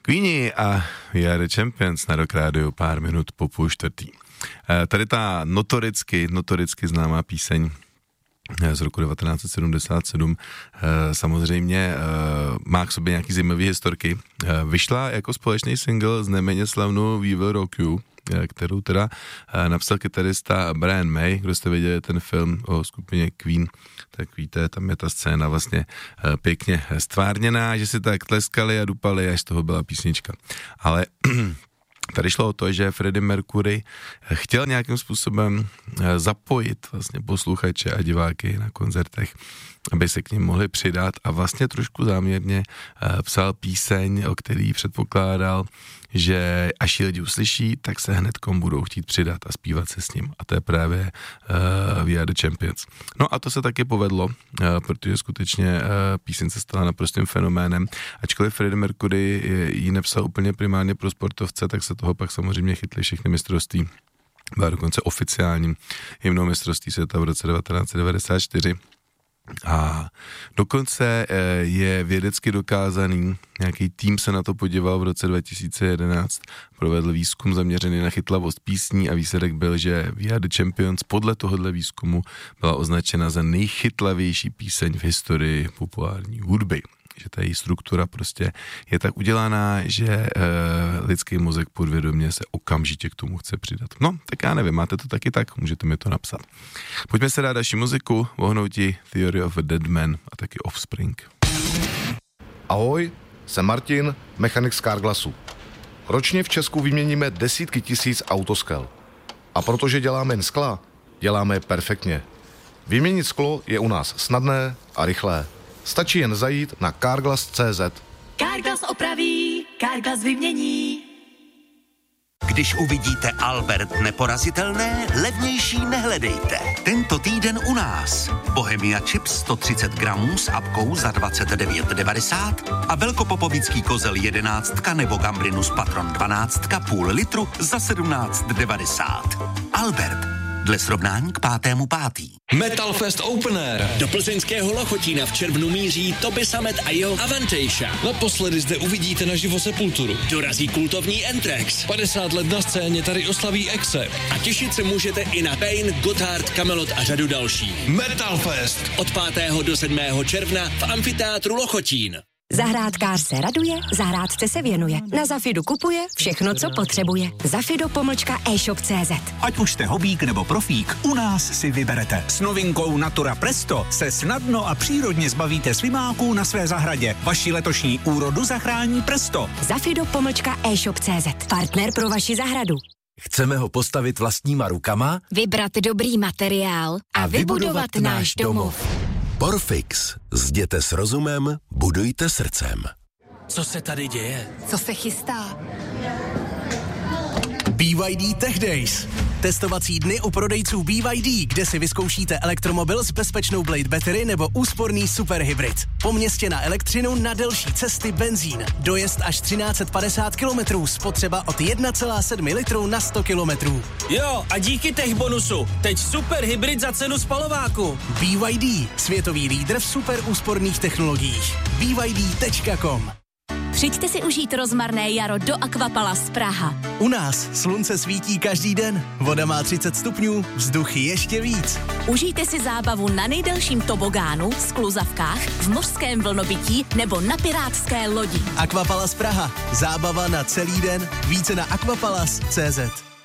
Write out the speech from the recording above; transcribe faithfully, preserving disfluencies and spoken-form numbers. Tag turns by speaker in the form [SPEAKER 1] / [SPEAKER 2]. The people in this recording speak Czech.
[SPEAKER 1] Queeni a We Are The Champions na Rock Rádiu pár minut po půl čtvrtý. Tady ta notoricky, notoricky známá píseň z roku devatenáct set sedmdesát sedm samozřejmě má k sobě nějaký zajímavý historky. Vyšla jako společný single z neméně slavnou We Will Rock You, kterou teda napsal kytarista Brian May. Kdo jste viděli ten film o skupině Queen, tak víte, tam je ta scéna vlastně pěkně stvárněná, že si tak tleskali a dupali, až z toho byla písnička. Ale tady šlo o to, že Freddie Mercury chtěl nějakým způsobem zapojit vlastně posluchače a diváky na koncertech, aby se k nim mohli přidat, a vlastně trošku záměrně psal píseň, o který předpokládal, že až ji lidi uslyší, tak se hnedkom budou chtít přidat a zpívat se s ním. A to je právě uh, We Are The Champions. No a to se taky povedlo, uh, protože skutečně uh, píseň se stala naprostým fenoménem. Ačkoliv Freddie Mercury ji nepsal úplně primárně pro sportovce, tak se toho pak samozřejmě chytli všechny mistrovství. Byla dokonce oficiálním hymnou mistrovství světa v roce devatenáct set devadesát čtyři. A dokonce je vědecky dokázaný, nějaký tým se na to podíval v roce dva tisíce jedenáct, provedl výzkum zaměřený na chytlavost písní a výsledek byl, že We Are The Champions podle tohohle výzkumu byla označena za nejchytlavější píseň v historii populární hudby. Že ta její struktura prostě je tak udělaná, že e, lidský mozek podvědomě se okamžitě k tomu chce přidat. No, tak já nevím, máte to taky tak, můžete mi to napsat. Pojďme se dát další muziku, vohnouti Theory of a Dead Man a taky Offspring.
[SPEAKER 2] Ahoj, jsem Martin, mechanik z Carglassu. Ročně v Česku vyměníme desítky tisíc autoskel. A protože děláme jen skla, děláme je perfektně. Vyměnit sklo je u nás snadné a rychlé. Stačí jen zajít na carglass tečka cé zet.
[SPEAKER 3] Carglass opraví, Carglass vymění.
[SPEAKER 4] Když uvidíte Albert neporazitelné, levnější nehledejte. Tento týden u nás. Bohemia Chips sto třicet gramů s apkou za dvacet devět devadesát a velkopopovický kozel jedenáctka nebo Gambrinus Patron dvanáctka půl litru za sedmnáct devadesát. Albert. Dle srovnání k pátému pátý.
[SPEAKER 5] Metal Fest Open Air.
[SPEAKER 6] Do plzeňského Lochotína v červnu míří Toby Samet a jeho Avantejša.
[SPEAKER 5] Naposledy zde uvidíte naživo Sepulturu.
[SPEAKER 6] Dorazí kultovní Anthrax.
[SPEAKER 5] padesát let na scéně tady oslaví Exe.
[SPEAKER 6] A těšit se můžete i na Pain, Gotthard, Kamelot a řadu dalších.
[SPEAKER 5] Metal Fest.
[SPEAKER 6] Od pátého do sedmého června v amfiteátru Lochotín.
[SPEAKER 7] Zahrádkář se raduje, zahrádce se věnuje. Na Zafidu kupuje všechno, co potřebuje. Zafido pomlčka e-shop tečka cé zet.
[SPEAKER 8] Ať už jste hobík nebo profík, u nás si vyberete. S novinkou Natura Presto se snadno a přírodně zbavíte svimáků na své zahradě. Vaši letošní úrodu zachrání Presto.
[SPEAKER 7] Zafido pomlčka e-shop tečka cé zet. Partner pro vaši zahradu.
[SPEAKER 9] Chceme ho postavit vlastníma rukama,
[SPEAKER 7] Vybrat dobrý materiál a, a vybudovat náš domov.
[SPEAKER 9] Porfix. Zděte s rozumem, budujte srdcem.
[SPEAKER 6] Co se tady děje?
[SPEAKER 7] Co se chystá?
[SPEAKER 6] B Y D Tech Days. Testovací dny u prodejců B Y D, kde si vyzkoušíte elektromobil s bezpečnou Blade Battery nebo úsporný superhybrid. Po městě na elektřinu, na delší cesty benzín. Dojezd až třináct set padesát kilometrů, spotřeba od jedna celá sedm litru na sto kilometrů.
[SPEAKER 10] Jo, a díky tech bonusu, teď superhybrid za cenu spalováku.
[SPEAKER 6] B Y D, světový lídr v super úsporných technologiích. B Y D tečka com.
[SPEAKER 3] Přijďte si užít rozmarné jaro do Aquapalace Praha.
[SPEAKER 6] U nás slunce svítí každý den, voda má třicet stupňů, vzduch ještě víc.
[SPEAKER 3] Užijte si zábavu na nejdelším tobogánu, skluzavkách, v mořském vlnobytí nebo na pirátské lodi.
[SPEAKER 6] Aquapalace Praha. Zábava na celý den. Více na aquapalace tečka cé zet.